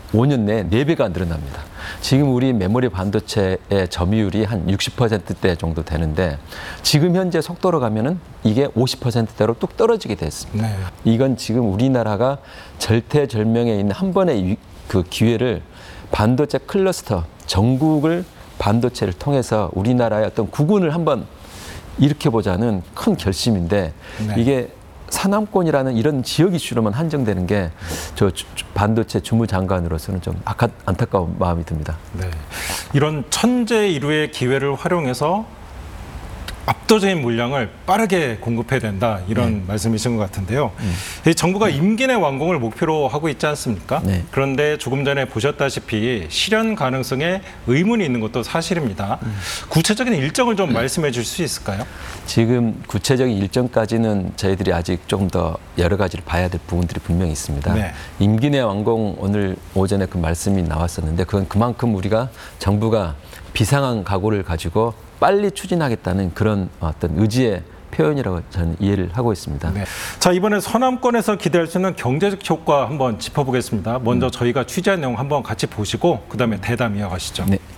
5년 내에 4배가 늘어납니다. 지금 우리 메모리 반도체의 점유율이 한 60%대 정도 되는데 지금 현재 속도로 가면은 이게 50%대로 뚝 떨어지게 됐습니다. 네. 이건 지금 우리나라가 절대절명에 있는 한 번의 그 기회를 반도체 클러스터, 전국을 반도체를 통해서 우리나라의 어떤 국운을 한번 일으켜보자는 큰 결심인데 네. 이게 사남권이라는 이런 지역 이슈로만 한정되는 게 저 반도체 주무장관으로서는 좀 안타까운 마음이 듭니다. 네. 이런 천재일우의 기회를 활용해서 압도적인 물량을 빠르게 공급해야 된다 이런 말씀이신 것 같은데요. 이 정부가 임기 내 완공을 목표로 하고 있지 않습니까? 네. 그런데 조금 전에 보셨다시피 실현 가능성에 의문이 있는 것도 사실입니다. 구체적인 일정을 좀 말씀해 줄 수 있을까요? 지금 구체적인 일정까지는 저희들이 아직 좀 더 여러 가지를 봐야 될 부분들이 분명히 있습니다. 네. 임기 내 완공 오늘 오전에 그 말씀이 나왔었는데 그건 그만큼 우리가 정부가 비상한 각오를 가지고 빨리 추진하겠다는 그런 어떤 의지의 표현이라고 저는 이해를 하고 있습니다. 네. 자, 이번에 서남권에서 기대할 수 있는 경제적 효과 한번 짚어보겠습니다. 먼저 저희가 취재한 내용 한번 같이 보시고 그다음에 대담 이어가시죠. 네.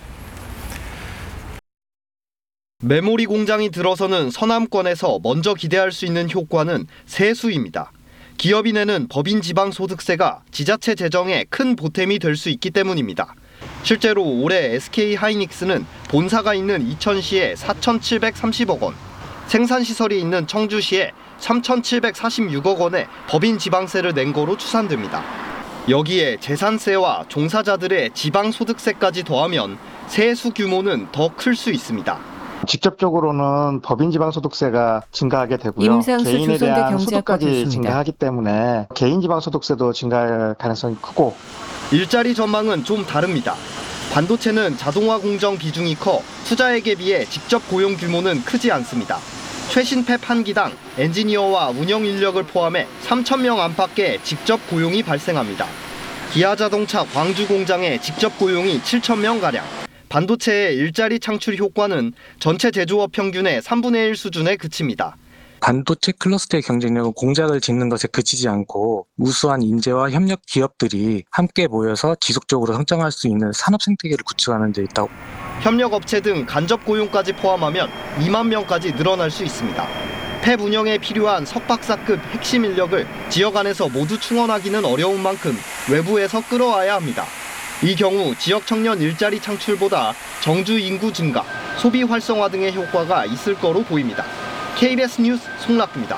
메모리 공장이 들어서는 서남권에서 먼저 기대할 수 있는 효과는 세수입니다. 기업이 내는 법인 지방소득세가 지자체 재정에 큰 보탬이 될 수 있기 때문입니다. 실제로 올해 SK하이닉스는 본사가 있는 이천시에 4,730억 원, 생산시설이 있는 청주시에 3,746억 원의 법인 지방세를 낸 거로 추산됩니다. 여기에 재산세와 종사자들의 지방소득세까지 더하면 세수 규모는 더 클 수 있습니다. 직접적으로는 법인 지방소득세가 증가하게 되고요. 임상수 개인에 조선대 대한 경제학과 소득까지 교수입니다. 증가하기 때문에 개인 지방소득세도 증가할 가능성이 크고 일자리 전망은 좀 다릅니다. 반도체는 자동화 공정 비중이 커 투자액에 비해 직접 고용 규모는 크지 않습니다. 최신 팹 한 기당 엔지니어와 운영 인력을 포함해 3,000명 안팎의 직접 고용이 발생합니다. 기아자동차 광주 공장의 직접 고용이 7,000명가량. 반도체의 일자리 창출 효과는 전체 제조업 평균의 3분의 1 수준에 그칩니다. 반도체 클러스터의 경쟁력은 공장을 짓는 것에 그치지 않고 우수한 인재와 협력 기업들이 함께 모여서 지속적으로 성장할 수 있는 산업 생태계를 구축하는 데 있다고. 협력업체 등 간접 고용까지 포함하면 2만 명까지 늘어날 수 있습니다. 팹 운영에 필요한 석박사급 핵심 인력을 지역 안에서 모두 충원하기는 어려운 만큼 외부에서 끌어와야 합니다. 이 경우 지역 청년 일자리 창출보다 정주 인구 증가, 소비 활성화 등의 효과가 있을 거로 보입니다. KBS 뉴스 송락구입니다.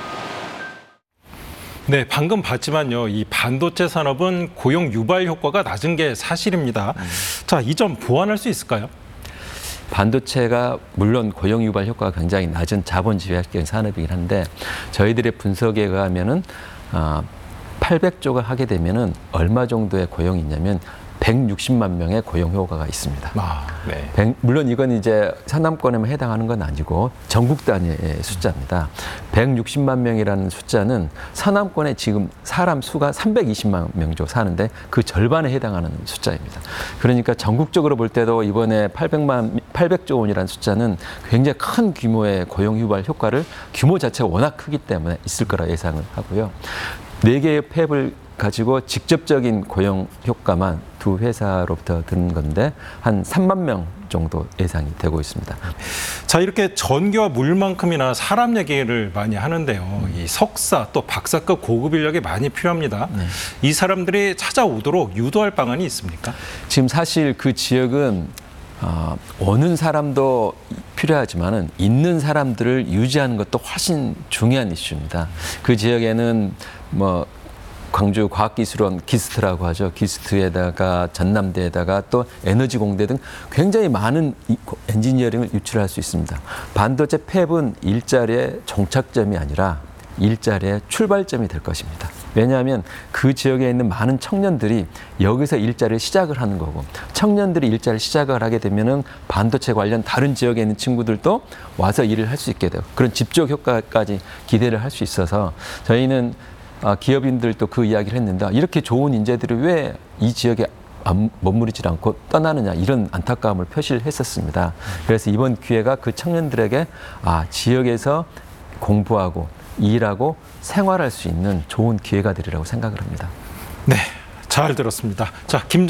네, 방금 봤지만요. 이 반도체 산업은 고용 유발 효과가 낮은 게 사실입니다. 자, 이 점 보완할 수 있을까요? 반도체가 물론 고용 유발 효과가 굉장히 낮은 자본 지배학적인 산업이긴 한데 저희들의 분석에 의하면은 800조가 하게 되면은 얼마 정도의 고용이 있냐면 160만 명의 고용 효과가 있습니다. 네. 물론 이건 이제 서남권에만 해당하는 건 아니고 전국 단위의 숫자입니다. 160만 명이라는 숫자는 서남권에 지금 사람 수가 320만 명 정도 사는데 그 절반에 해당하는 숫자입니다. 그러니까 전국적으로 볼 때도 이번에 800조 원이라는 숫자는 굉장히 큰 규모의 고용 유발 효과를 규모 자체가 워낙 크기 때문에 있을 거라 예상을 하고요. 4개의 팹을 가지고 직접적인 고용 효과만 두 회사로부터 든 건데 한 3만 명 정도 예상이 되고 있습니다. 자, 이렇게 전기와 물만큼이나 사람 얘기를 많이 하는데요. 이 석사 또 박사급 고급 인력이 많이 필요합니다. 이 사람들이 찾아오도록 유도할 방안이 있습니까? 지금 사실 그 지역은 오는 사람도 필요하지만은 있는 사람들을 유지하는 것도 훨씬 중요한 이슈입니다. 그 지역에는 광주 과학기술원 기스트라고 하죠. 기스트에다가 전남대에다가 또 에너지공대 등 굉장히 많은 엔지니어링을 유출할 수 있습니다. 반도체 팹은 일자리의 종착점이 아니라 일자리의 출발점이 될 것입니다. 왜냐하면 그 지역에 있는 많은 청년들이 여기서 일자리를 시작을 하는 거고 청년들이 일자리를 시작을 하게 되면은 반도체 관련 다른 지역에 있는 친구들도 와서 일을 할 수 있게 되고 그런 집적 효과까지 기대를 할 수 있어서 저희는 기업인들도 그 이야기를 했는데 이렇게 좋은 인재들이 왜 이 지역에 머무르지 않고 떠나느냐 이런 안타까움을 표시를 했었습니다. 그래서 이번 기회가 그 청년들에게 지역에서 공부하고 일하고 생활할 수 있는 좋은 기회가 되리라고 생각을 합니다. 네, 잘 들었습니다. 자,